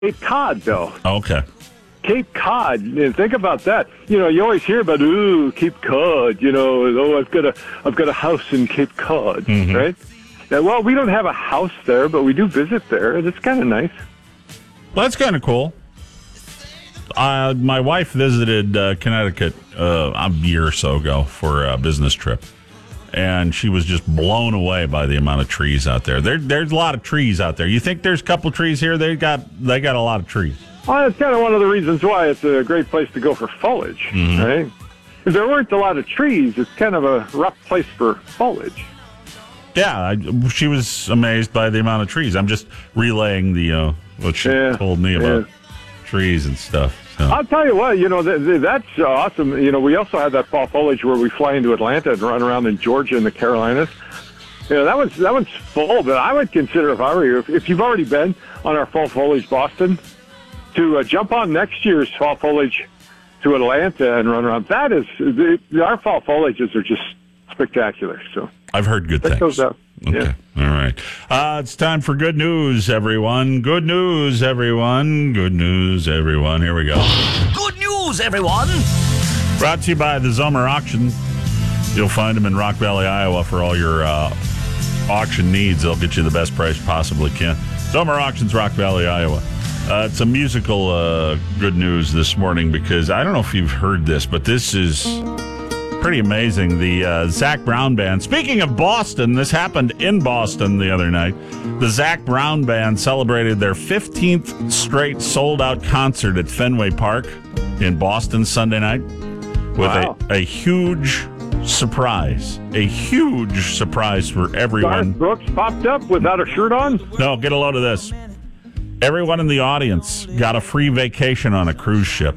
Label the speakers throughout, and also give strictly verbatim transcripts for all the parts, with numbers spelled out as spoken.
Speaker 1: Cape Cod, though.
Speaker 2: Okay.
Speaker 1: Cape Cod. And think about that. You know, you always hear about ooh Cape Cod. You know, oh I've got a I've got a house in Cape Cod,
Speaker 2: mm-hmm.
Speaker 1: right? Now, well, we don't have a house there, but we do visit there, and it's kind of nice.
Speaker 2: Well, that's kind of cool. Uh, my wife visited uh, Connecticut uh, a year or so ago for a business trip, and she was just blown away by the amount of trees out there. There, there's a lot of trees out there. You think there's a couple trees here? They got they got a lot of trees.
Speaker 1: Well, that's kind of one of the reasons why it's a great place to go for foliage,
Speaker 2: mm-hmm.
Speaker 1: right? If there weren't a lot of trees, it's kind of a rough place for foliage.
Speaker 2: Yeah, I, she was amazed by the amount of trees. I'm just relaying the uh, what she
Speaker 1: yeah,
Speaker 2: told me about
Speaker 1: yeah.
Speaker 2: trees and stuff. So.
Speaker 1: I'll tell you what, you know, th- th- that's awesome. You know, we also had that fall foliage where we fly into Atlanta and run around in Georgia and the Carolinas. You know, that one's, that one's full, but I would consider, if I were you, if, if you've already been on our fall foliage Boston, to uh, jump on next year's fall foliage to Atlanta and run around. That is, the, our fall foliages are just spectacular. So
Speaker 2: I've heard good things.
Speaker 1: Those out.
Speaker 2: Okay.
Speaker 1: Yeah.
Speaker 2: All right. Uh, it's time for good news, everyone. Good news, everyone. Good news, everyone. Here we go.
Speaker 3: Good news, everyone.
Speaker 2: Brought to you by the Zomer Auction. You'll find them in Rock Valley, Iowa for all your uh, auction needs. They'll get you the best price possibly can. Zomer Auctions, Rock Valley, Iowa. Uh, it's a musical uh, good news this morning because I don't know if you've heard this, but this is pretty amazing. The uh, Zac Brown Band. Speaking of Boston, this happened in Boston the other night. The Zac Brown Band celebrated their fifteenth straight sold-out concert at Fenway Park in Boston Sunday night with
Speaker 1: wow.
Speaker 2: a, a huge surprise. A huge surprise for everyone.
Speaker 1: Garth Brooks popped up without a shirt on?
Speaker 2: No, get a load of this. Everyone in the audience got a free vacation on a cruise ship.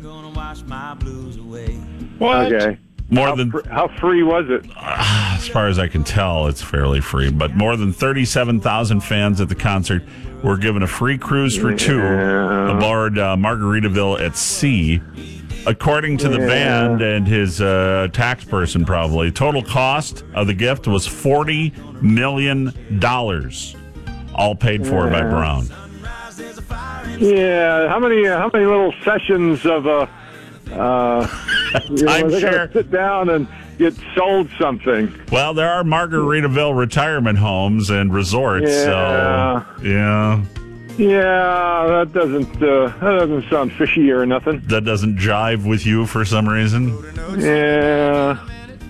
Speaker 1: What? Okay.
Speaker 2: More
Speaker 1: how
Speaker 2: than
Speaker 1: fr- how free was it?
Speaker 2: Uh, as far as I can tell, it's fairly free. But more than thirty-seven thousand fans at the concert were given a free cruise for two
Speaker 1: yeah.
Speaker 2: aboard uh, Margaritaville at Sea. According to the
Speaker 1: yeah.
Speaker 2: band and his uh, tax person, probably total cost of the gift was forty million dollars, all paid for
Speaker 1: yeah.
Speaker 2: by Brown.
Speaker 1: Yeah, how many uh, how many little sessions of uh, uh, you know, they gotta sit down and get sold something?
Speaker 2: Well, there are Margaritaville retirement homes and resorts,
Speaker 1: yeah.
Speaker 2: so yeah,
Speaker 1: yeah, that doesn't uh, that doesn't sound fishy or nothing.
Speaker 2: That doesn't jive with you for some reason.
Speaker 1: Yeah.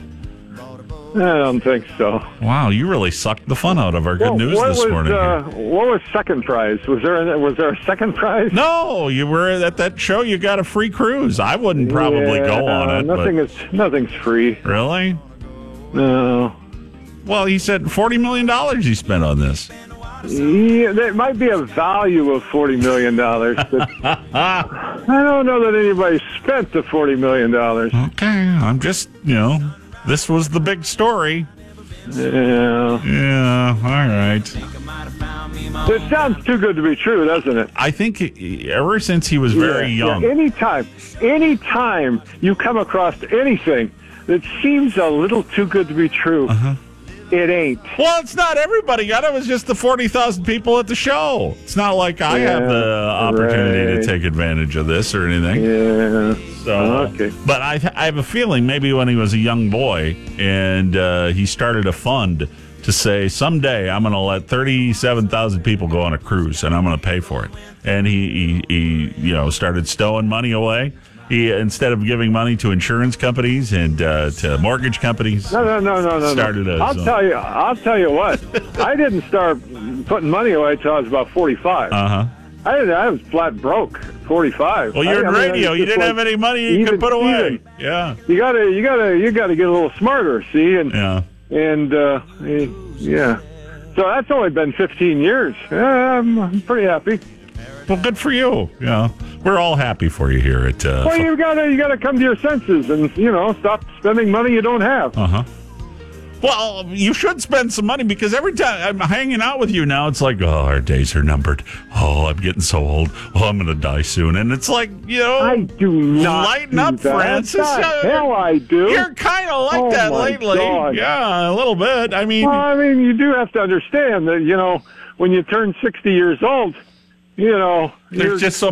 Speaker 1: I don't think so.
Speaker 2: Wow, you really sucked the fun out of our good
Speaker 1: well,
Speaker 2: news this
Speaker 1: was,
Speaker 2: morning.
Speaker 1: Uh, what was second prize? Was there a, was there a second prize?
Speaker 2: No, you were at that show. You got a free cruise. I wouldn't probably
Speaker 1: yeah,
Speaker 2: go on it.
Speaker 1: Nothing
Speaker 2: but...
Speaker 1: is nothing's free.
Speaker 2: Really?
Speaker 1: No.
Speaker 2: Well, he said forty million dollars he spent on this.
Speaker 1: Yeah, there might be a value of forty million dollars, but I don't know that anybody spent the forty million dollars.
Speaker 2: Okay, I'm just, you know, this was the big story.
Speaker 1: Yeah.
Speaker 2: Yeah, all right.
Speaker 1: It sounds too good to be true, doesn't it?
Speaker 2: I think he, ever since he was very
Speaker 1: yeah,
Speaker 2: young.
Speaker 1: Yeah. Anytime, anytime you come across anything that seems a little too good to be true,
Speaker 2: uh-huh.
Speaker 1: it ain't.
Speaker 2: Well, it's not everybody. It was just the forty thousand people at the show. It's not like I
Speaker 1: yeah,
Speaker 2: have the opportunity
Speaker 1: right.
Speaker 2: to take advantage of this or anything.
Speaker 1: Yeah.
Speaker 2: So,
Speaker 1: okay.
Speaker 2: But I, I have a feeling maybe when he was a young boy and uh, he started a fund to say, someday I'm going to let thirty-seven thousand people go on a cruise and I'm going to pay for it. And he, he, he, you know, started stowing money away. He, instead of giving money to insurance companies and uh, to mortgage companies,
Speaker 1: no, no, no, no, no.
Speaker 2: Started
Speaker 1: no.
Speaker 2: a,
Speaker 1: I'll
Speaker 2: so.
Speaker 1: tell you. I'll tell you what. I didn't start putting money away until I was about forty-five.
Speaker 2: Uh huh.
Speaker 1: I didn't. I was flat broke. Forty-five.
Speaker 2: Well, you're in
Speaker 1: I, I mean,
Speaker 2: radio. You didn't
Speaker 1: like,
Speaker 2: have any money you
Speaker 1: even,
Speaker 2: could put away.
Speaker 1: Even.
Speaker 2: Yeah.
Speaker 1: You gotta. You gotta. You gotta get a little smarter. See. And
Speaker 2: yeah.
Speaker 1: And uh, yeah. So that's only been fifteen years. Yeah, I'm, I'm pretty happy.
Speaker 2: Well, good for you. Yeah, we're all happy for you here at. Uh,
Speaker 1: well, you gotta you gotta come to your senses and you know stop spending money you don't have.
Speaker 2: Uh huh. Well, you should spend some money because every time I'm hanging out with you now, it's like, oh, our days are numbered. Oh, I'm getting so old. Oh, I'm going to die soon. And it's like, you know,
Speaker 1: I do not
Speaker 2: lighten
Speaker 1: do
Speaker 2: up,
Speaker 1: that.
Speaker 2: Francis.
Speaker 1: The hell I do.
Speaker 2: You're kind of like
Speaker 1: oh
Speaker 2: that
Speaker 1: my
Speaker 2: lately.
Speaker 1: God.
Speaker 2: Yeah, a little bit. I mean,
Speaker 1: well, I mean, you do have to understand that, you know, when you turn sixty years old, you know,
Speaker 2: There's
Speaker 1: you're-
Speaker 2: just so